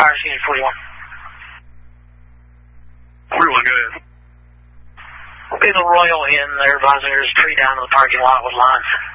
Fire Unit 41. 41, go ahead. Beetle Royal in there advising there's a tree down in the parking lot with lines.